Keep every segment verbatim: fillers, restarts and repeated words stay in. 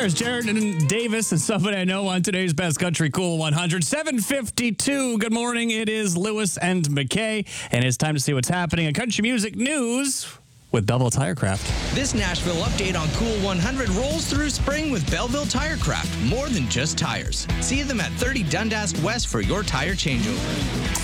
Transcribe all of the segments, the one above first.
There's Jared and Davis and somebody I know on today's Best Country Cool one hundred. seven fifty-two. Good morning. It is Lewis and McKay, and it's time to see what's happening in country music news with Belleville Tirecraft. This Nashville update on Cool one hundred rolls through spring with Belleville Tirecraft. More than just tires. See them at thirty Dundas West for your tire changeover.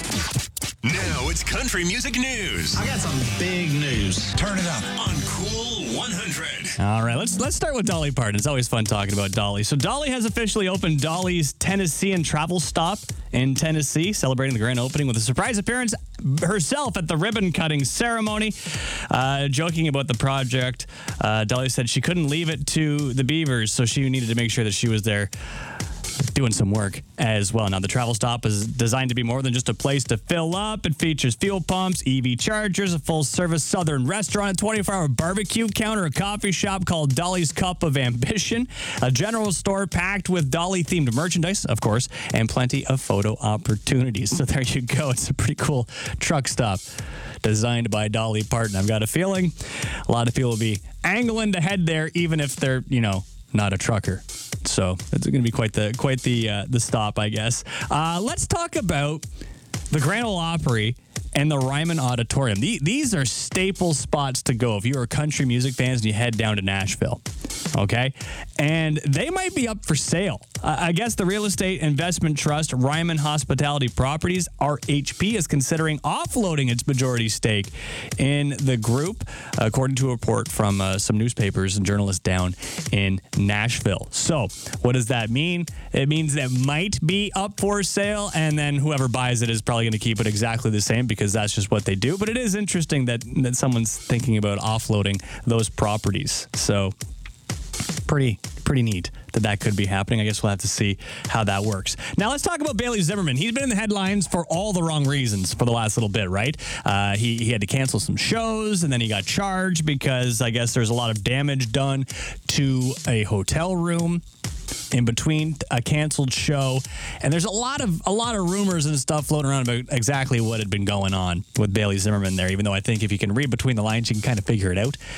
Now it's country music news. I got some big news. Turn it up on Cool one hundred. All right, let's let's start with Dolly Parton. It's always fun talking about Dolly. So Dolly has officially opened Dolly's Tennessean travel stop in Tennessee, celebrating the grand opening with a surprise appearance herself at the ribbon cutting ceremony. Uh, joking about the project, uh, Dolly said she couldn't leave it to the Beavers, so she needed to make sure that she was there doing some work as well. Now, the travel stop is designed to be more than just a place to fill up. It features fuel pumps, E V chargers, a full-service southern restaurant, a twenty-four hour barbecue counter, a coffee shop called Dolly's Cup of Ambition, a general store packed with Dolly-themed merchandise, of course, and plenty of photo opportunities. So there you go. It's a pretty cool truck stop designed by Dolly Parton. I've got a feeling a lot of people will be angling to head there, even if they're, you know, not a trucker. So it's going to be quite the quite the uh, the stop, I guess. Uh, let's talk about the Grand Ole Opry and the Ryman Auditorium. The, these are staple spots to go if you are country music fans and you head down to Nashville. Okay? And they might be up for sale. Uh, I guess the real estate investment trust, Ryman Hospitality Properties, R H P, is considering offloading its majority stake in the group, according to a report from uh, some newspapers and journalists down in Nashville. So, what does that mean? It means it might be up for sale, and then whoever buys it is probably going to keep it exactly the same because that's just what they do. But it is interesting that, that someone's thinking about offloading those properties. So, pretty pretty neat that that could be happening. I guess we'll have to see how that works. Now let's talk about Bailey Zimmerman. He's been in the headlines for all the wrong reasons for the last little bit, right? Uh, he, he had to cancel some shows, and then he got charged because I guess there's a lot of damage done to a hotel room in between a canceled show. And there's a lot of a lot of rumors and stuff floating around about exactly what had been going on with Bailey Zimmerman there, even though I think if you can read between the lines, you can kind of figure it out.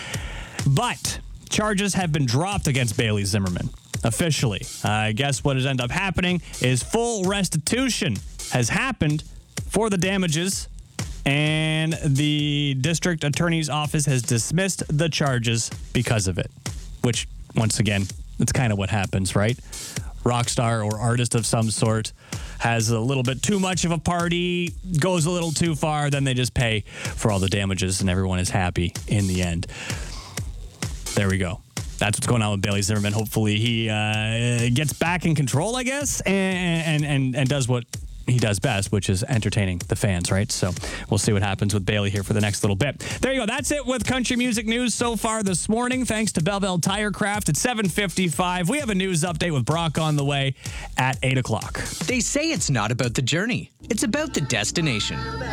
But charges have been dropped against Bailey Zimmerman, officially. Uh, I guess what has ended up happening is full restitution has happened for the damages, and the district attorney's office has dismissed the charges because of it, which, once again, that's kind of what happens, right? Rock star or artist of some sort has a little bit too much of a party, goes a little too far, then they just pay for all the damages, and everyone is happy in the end. There we go. That's what's going on with Bailey Zimmerman. Hopefully he uh, gets back in control, I guess, and, and, and does what he does best, which is entertaining the fans, right? So we'll see what happens with Bailey here for the next little bit. There you go. That's it with country music news so far this morning. Thanks to Belleville Tirecraft at seven fifty-five. We have a news update with Brock on the way at eight o'clock. They say it's not about the journey. It's about the destination.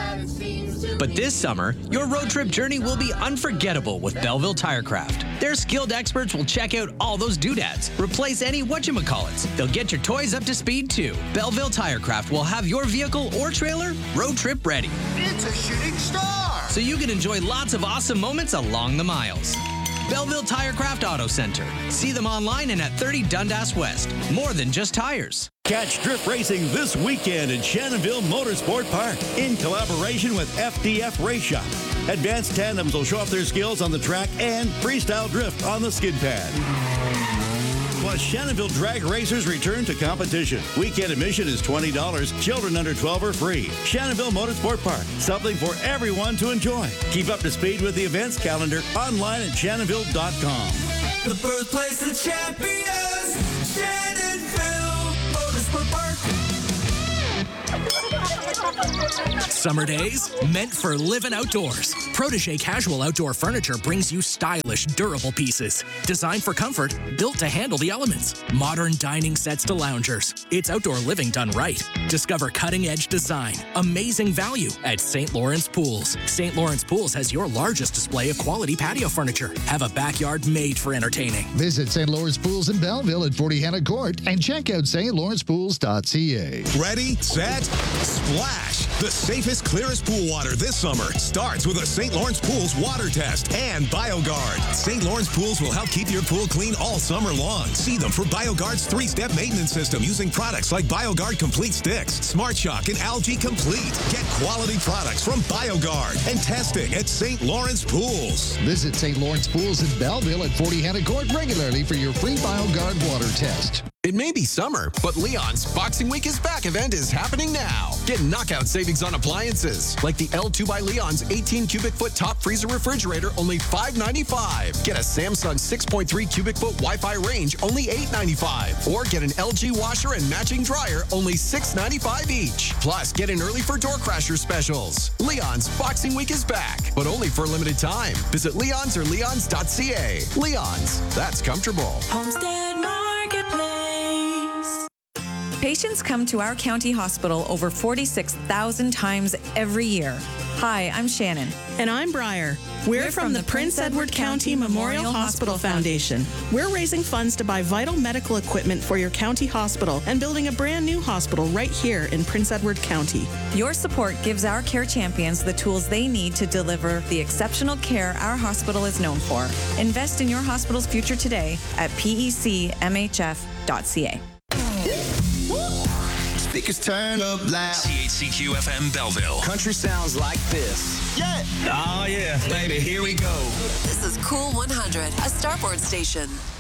But this summer, your road trip journey will be unforgettable with Belleville Tirecraft. Their skilled experts will check out all those doodads, replace any whatchamacallits. They'll get your toys up to speed too. Belleville Tirecraft will have your vehicle or trailer road trip ready. It's a shooting star! So you can enjoy lots of awesome moments along the miles. Belleville Tirecraft Auto Center. See them online and at thirty Dundas West. More than just tires. Catch drift racing this weekend at Shannonville Motorsport Park in collaboration with F D F Race Shop. Advanced tandems will show off their skills on the track and freestyle drift on the skid pad. Plus, Shannonville drag racers return to competition. Weekend admission is twenty dollars. Children under twelve are free. Shannonville Motorsport Park. Something for everyone to enjoy. Keep up to speed with the events calendar online at shannonville dot com. The birthplace of champions, Shannonville Motorsport Park. Summer days meant for living outdoors. Protege Casual Outdoor Furniture brings you stylish, durable pieces. Designed for comfort, built to handle the elements. Modern dining sets to loungers. It's outdoor living done right. Discover cutting-edge design, amazing value at Saint Lawrence Pools. Saint Lawrence Pools has your largest display of quality patio furniture. Have a backyard made for entertaining. Visit Saint Lawrence Pools in Belleville at forty Hannah Court and check out st lawrence pools dot c a. Ready, set, splash. The safest, clearest pool water this summer starts with a Saint Lawrence Pools water test and BioGuard. Saint Lawrence Pools will help keep your pool clean all summer long. See them for BioGuard's three-step maintenance system using products like BioGuard Complete Sticks, Smart Shock, and Algae Complete. Get quality products from BioGuard and testing at Saint Lawrence Pools. Visit Saint Lawrence Pools in Belleville at forty Hannah Court regularly for your free BioGuard water test. It may be summer, but Leon's Boxing Week is Back event is happening now. Get knockout savings on appliances, like the L two by Leon's eighteen cubic foot top freezer refrigerator, only five ninety-five. Get a Samsung six point three cubic foot Wi-Fi range, only eight ninety-five. Or get an L G washer and matching dryer, only six ninety-five each. Plus, get in early for door crasher specials. Leon's Boxing Week is back, but only for a limited time. Visit Leon's or leons dot c a. Leon's, that's comfortable. Homestead Marketplace. Patients come to our county hospital over forty-six thousand times every year. Hi, I'm Shannon. And I'm Briar. We're, We're from, from the Prince Edward County Memorial Hospital Foundation. We're raising funds to buy vital medical equipment for your county hospital and building a brand new hospital right here in Prince Edward County. Your support gives our care champions the tools they need to deliver the exceptional care our hospital is known for. Invest in your hospital's future today at P E C M H F dot C A. Speakers turn up loud. C H C Q F M Belleville. Country sounds like this. Yeah. Oh, yeah. Baby, here we go. This is Cool one hundred, a Starboard station.